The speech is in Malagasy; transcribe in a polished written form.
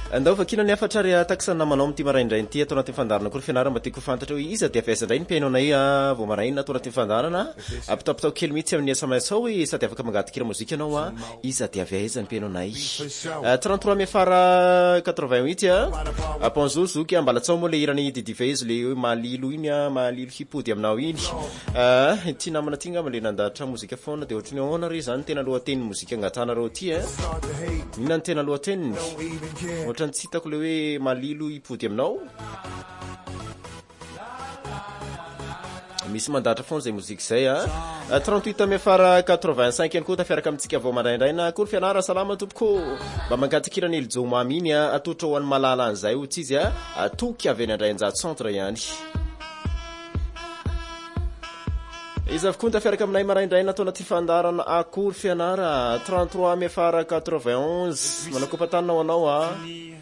andao vakina ny afatra ry takisana namanao amity maraindray ty atao anaty fandarana koa fianarana mba tiako fantatra hoe iza dia fiasandray ny piainonay vao maraina atao anaty fandarana apitapitao kely mihitsy amin'ny SMS hoe sady afaka mangatikira mozika anao iza dia avaiza ny piainonay 33 mefara 80 mihitsy aponzozoky ambalatsao moa le irany didivezo le hoe malilo iny malilo hipody aminao iny ty namana ty ngamba le nandahatra mozika foana dia ohatrany ahoana ry zany tena lohateny mozika angatanareo ty inona ny tena lohateniny ohatrany tsy hitako le hoe malilo hipody aminao misy mandahatra foana zay mozika zay 38 mefara 85 ihany koa tafiaraka amintsika vao mandraindraina kory fianara salama tompoko mba mangatikirany eljomamy iny atotra ho an'ny malala an'izay ho tsy izy atoky avy any andray-anjato centre ihany izy avokoa tafiaraka aminay maraindraina atao anaty fandarana akory fianara 33 mefara 91 manakopatanao anao